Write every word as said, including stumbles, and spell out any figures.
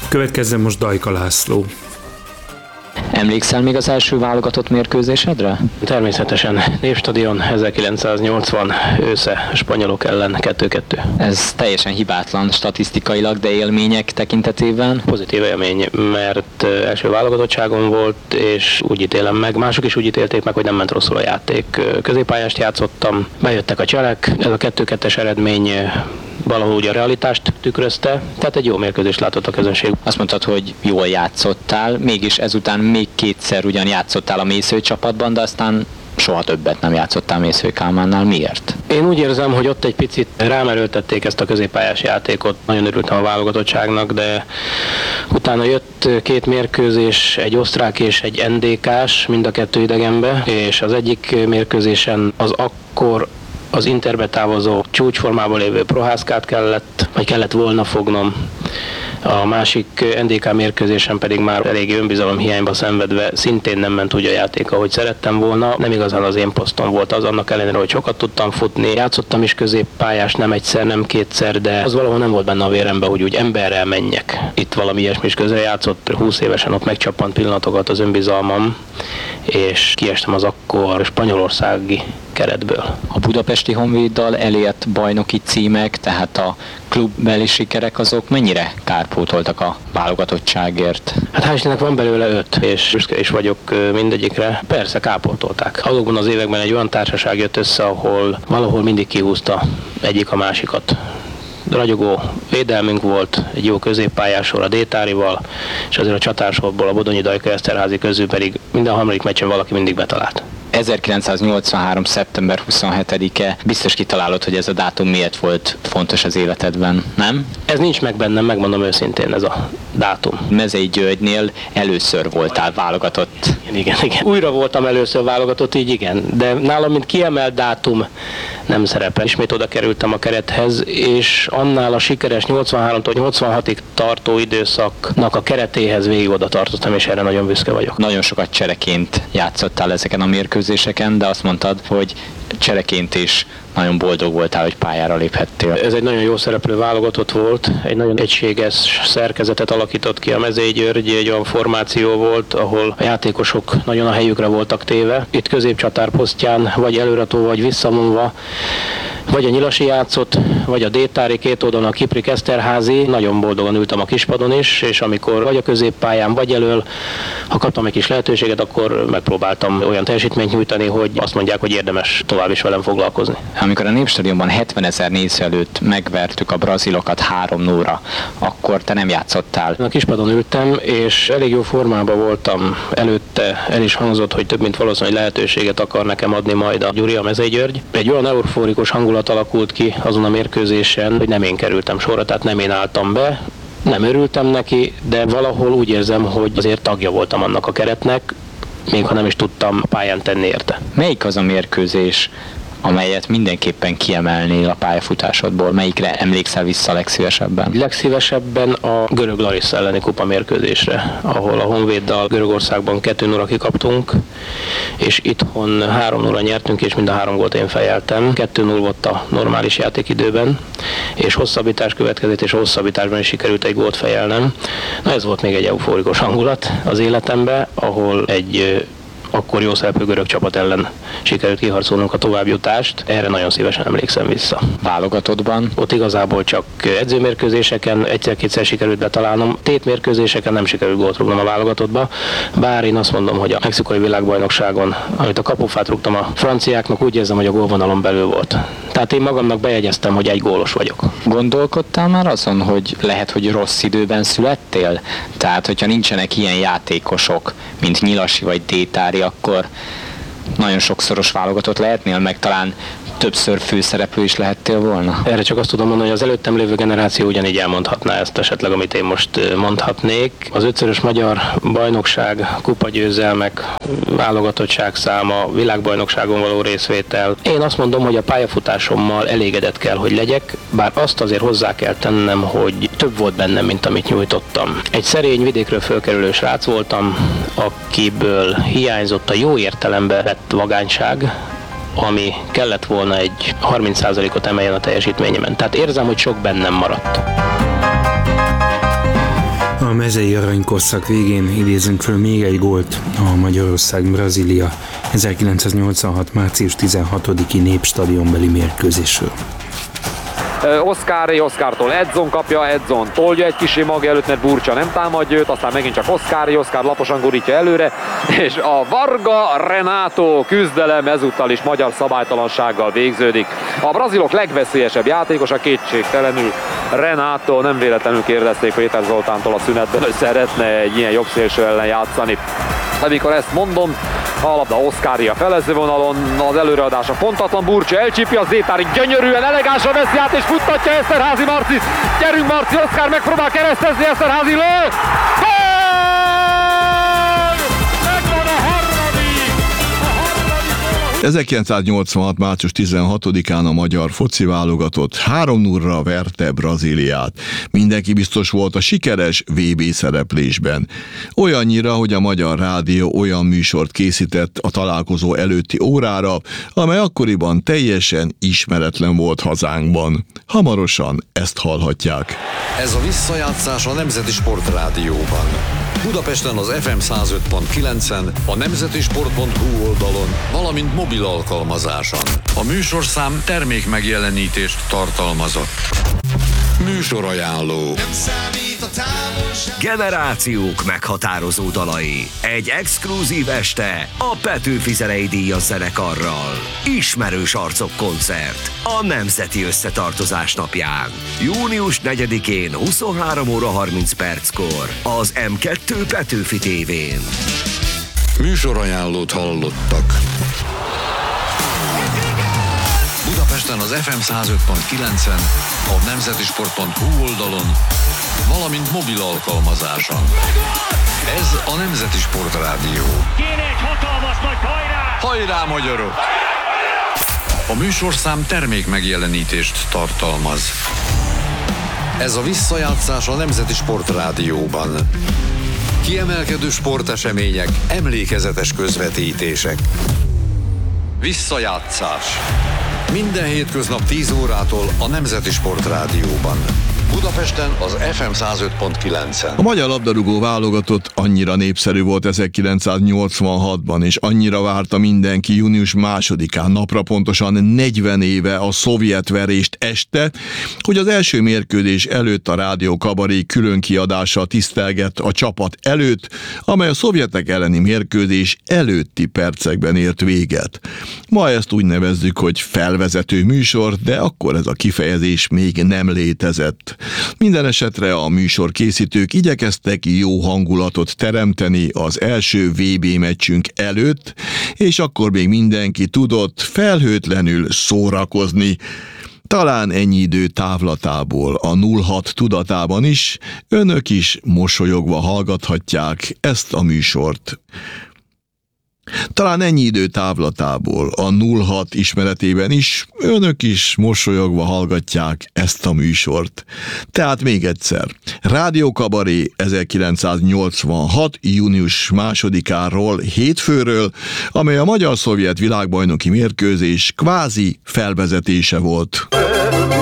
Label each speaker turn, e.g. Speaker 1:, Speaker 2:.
Speaker 1: Következzen most Dajka László.
Speaker 2: Emlékszel még az első válogatott mérkőzésedre?
Speaker 3: Természetesen. Névstadion ezerkilencszáznyolcvan ősze spanyolok ellen kettő kettő.
Speaker 2: Ez teljesen hibátlan statisztikailag, de élmények tekintetében?
Speaker 3: Pozitív élmény, mert első válogatottságom volt, és úgy ítélem meg, mások is úgy ítélték meg, hogy nem ment rosszul a játék. Középpályást játszottam, bejöttek a cselek, ez a kettő kettes eredmény valahol úgy a realitást tükrözte, tehát egy jó mérkőzést látott a közönség.
Speaker 2: Azt mondtad, hogy jól játszottál, mégis ezután még kétszer ugyan játszottál a Mészöly csapatban, de aztán soha többet nem játszottál Mészöly Kálmánnál. Miért?
Speaker 3: Én úgy érzem, hogy ott egy picit rám erőltették ezt a középpályás játékot. Nagyon örültem a válogatottságnak, de utána jött két mérkőzés, egy osztrák és egy en dé ká-s, mind a kettő idegenbe, és az egyik mérkőzésen az akkor az Interbe távozó csúcsformában lévő Prohászkát kellett, vagy kellett volna fognom. A másik en dé ká mérkőzésen pedig már elég önbizalom hiányba szenvedve szintén nem ment úgy a játék, ahogy szerettem volna. Nem igazán az én posztom volt az, annak ellenére, hogy sokat tudtam futni. Játszottam is középpályás, nem egyszer, nem kétszer, de az valahol nem volt benne a véremben, hogy úgy emberrel menjek. Itt valami ilyesmi is közre játszott, húsz évesen ott megcsappant pillanatokat az önbizalmam, és kiestem az akkor spanyolországi keretből.
Speaker 2: A budapesti Honvéddal elért bajnoki címek, tehát a klubbeli sikerek, azok mennyire kárpótoltak a válogatottságért?
Speaker 3: Hát hál' Istennek van belőle öt, és büszke is vagyok mindegyikre. Persze kárpótolták. Azokban az években egy olyan társaság jött össze, ahol valahol mindig kihúzta egyik a másikat. Ragyogó védelmünk volt, egy jó középpályásor a Détárival, és azért a csatársorból a Bodonyi Dajka Eszterházy közül pedig minden harmadik meccsen valaki mindig betalált.
Speaker 2: ezerkilencszáznyolcvanhárom. szeptember huszonhetedike. Biztos kitalálod, hogy ez a dátum miért volt fontos az életedben, nem?
Speaker 3: Ez nincs meg bennem, megmondom őszintén, ez a dátum.
Speaker 2: Mezei Györgynél először voltál válogatott.
Speaker 3: Igen, igen, igen. Újra voltam először válogatott, így igen, de nálam, mint kiemelt dátum nem szerepel. Ismét oda kerültem a kerethez, és annál a sikeres nyolcvanháromtól nyolcvanhatig tartó időszaknak a keretéhez végig oda tartottam, és erre nagyon büszke vagyok.
Speaker 2: Nagyon sokat csereként játszottál ezeken a mérkőzéseken, de azt mondtad, hogy csereként is nagyon boldog voltál, hogy pályára léphettél.
Speaker 3: Ez egy nagyon jó szereplő válogatott volt, egy nagyon egységes szerkezetet alakított ki a Mezei György, egy olyan formáció volt, ahol a játékosok nagyon a helyükre voltak téve. Itt középcsatár posztján, vagy előretó, vagy visszamondva, vagy a Nyilasi játszott, vagy a Détári, két oldalon a Kiprik Eszterházy. Nagyon boldogan ültem a kispadon is, és amikor vagy a középpályán, vagy elől, ha kaptam egy kis lehetőséget, akkor megpróbáltam olyan teljesítményt nyújtani, hogy azt mondják, hogy érdemes tovább is velem foglalkozni.
Speaker 2: Amikor a Népstadionban hetvenezer néző előtt megvertük a brazilokat három nulla, akkor te nem játszottál.
Speaker 3: A kispadon ültem, és elég jó formában voltam. Előtte el is hangzott, hogy több mint valószínűleg lehetőséget akar nekem adni majd a Gyuri, a Mezei György. Egy olyan euforikus hangulat alakult ki azon a mérkőzésen, hogy nem én kerültem sorra, tehát nem én álltam be. Nem örültem neki, de valahol úgy érzem, hogy azért tagja voltam annak a keretnek, még ha nem is tudtam pályán tenni érte.
Speaker 2: Melyik az a mérkőzés, amelyet mindenképpen kiemelnél a pályafutásodból? Melyikre emlékszel vissza legszívesebben?
Speaker 3: Legszívesebben a görög Larissa elleni kupa mérkőzésre, ahol a Honvéddal Görögországban kettő nulla kikaptunk, és itthon három nulla nyertünk, és mind a három gólt én fejeltem. kettő nulla volt a normális játékidőben, és hosszabbítás következett, és a hosszabbításban is sikerült egy gólt fejelnem. Na ez volt még egy euforikus hangulat az életemben, ahol egy akkor jó szereplő görög csapat ellen sikerült kiharcolnunk a továbbjutást. Erre nagyon szívesen emlékszem vissza.
Speaker 2: Válogatottban?
Speaker 3: Ott igazából csak edzőmérkőzéseken egyszer-kétszer sikerült betalálnom. Tétmérkőzéseken nem sikerült gólt rúgnom a válogatottba. Bár én azt mondom, hogy a mexikói világbajnokságon, amit a kapufát rúgtam a franciáknak, úgy érzem, hogy a gólvonalon belül volt. Tehát én magamnak bejegyeztem, hogy egy gólos vagyok.
Speaker 2: Gondolkodtál már azon, hogy lehet, hogy rossz időben születtél? Tehát, hogyha nincsenek ilyen játékosok, mint Nyilasi vagy Détári, akkor nagyon sokszoros válogatott lehetnél, meg talán többször főszereplő is lehettél volna?
Speaker 3: Erre csak azt tudom mondani, hogy az előttem lévő generáció ugyanígy elmondhatná ezt esetleg, amit én most mondhatnék. Az ötszörös magyar bajnokság, kupagyőzelmek, válogatottság száma, világbajnokságon való részvétel. Én azt mondom, hogy a pályafutásommal elégedett kell, hogy legyek, bár azt azért hozzá kell tennem, hogy több volt bennem, mint amit nyújtottam. Egy szerény vidékről fölkerülő srác voltam, akiből hiányzott a jó értelembe vett vagányság, ami kellett volna egy harminc százalékot emeljen a teljesítményemen. Tehát érzem, hogy sok bennem maradt.
Speaker 1: A A mezei aranykorszak végén idézünk föl még egy gólt a Magyarország-Brazília ezerkilencszáznyolcvanhat. március tizenhatodiki népstadionbeli mérkőzésről.
Speaker 4: Oszkári, Oszkártól Edzon kapja, Edzon tolja egy kicsi maga előtt, mert Burcsa nem támadja őt, aztán megint csak Oszkári, Oszkár laposan gurítja előre, és a Varga Renato küzdelem ezúttal is magyar szabálytalansággal végződik. A brazilok legveszélyesebb játékosa kétségtelenül Renato, nem véletlenül kérdezték Péter Zoltántól a szünetben, hogy szeretne egy ilyen jobbszélső ellen játszani. Amikor ezt mondom, a labda Oszkári a felezővonalon, az előreadása pontatlan, Burcsa elcsípi, az Zétári gyönyörűen, elegánsan veszi át és futtatja Eszterházy Marcit. Gyerünk Marci, Oszkár megpróbál keresztezni, Eszterházy lő! Gól! Megvan a harmadik! A harmadik!
Speaker 5: ezerkilencszáznyolcvanhat. március tizenhatodikán a magyar foci válogatott három nullra verte Brazíliát. Mindenki biztos volt a sikeres vé bé szereplésben. Olyannyira, hogy a Magyar Rádió olyan műsort készített a találkozó előtti órára, amely akkoriban teljesen ismeretlen volt hazánkban. Hamarosan ezt hallhatják.
Speaker 6: Ez a visszajátszás a Nemzeti Sportrádióban. Budapesten az ef em száz öt pont kilencen, a nemzetisport pont hu oldalon, valamint mobil alkalmazáson. A műsorszám termékmegjelenítést tartalmazott. Műsorajánló.
Speaker 7: Generációk meghatározó dalai. Egy exkluzív este a Petőfi Zenei Díjas zenekarral. Ismerős arcok koncert a Nemzeti Összetartozás napján. június negyedikén huszonhárom óra harminc perckor az em kettő Petőfi tévén.
Speaker 6: Műsorajánlót hallottak. Budapesten az ef em száz öt pont kilencen, a nemzetisport pont hu oldalon, valamint mobil alkalmazáson. Ez a Nemzeti Sportrádió.
Speaker 8: Kéne egy hatalmas nagy hajrá!
Speaker 6: Hajrá, magyarok! A műsorszám termékmegjelenítést tartalmaz. Ez a visszajátszás a Nemzeti Sportrádióban. Kiemelkedő sportesemények, emlékezetes közvetítések. Visszajátszás. Minden hétköznap tíz órától a Nemzeti Sportrádióban. Budapesten az ef em száz öt pont kilencen.
Speaker 5: A magyar labdarúgó válogatott annyira népszerű volt ezerkilencszáznyolcvanhatban, és annyira várta mindenki június másodikán, napra pontosan negyven éve a szovjet verést este, hogy az első mérkőzés előtt a Rádió Kabaré külön kiadással tisztelgett a csapat előtt, amely a szovjetek elleni mérkőzés előtti percekben ért véget. Ma ezt úgy nevezzük, hogy felvezető műsor, de akkor ez a kifejezés még nem létezett. Minden esetre a műsor készítők igyekeztek jó hangulatot teremteni az első vé bé meccsünk előtt, és akkor még mindenki tudott felhőtlenül szórakozni. Talán ennyi idő távlatából, a nulla hat tudatában is, önök is mosolyogva hallgathatják ezt a műsort. Talán ennyi idő távlatából, a nulla hat ismeretében is, önök is mosolyogva hallgatják ezt a műsort. Tehát még egyszer, Rádió Kabaré ezerkilencszáznyolcvanhat. június másodikáról, hétfőről, amely a magyar-szovjet világbajnoki mérkőzés kvázi felvezetése volt.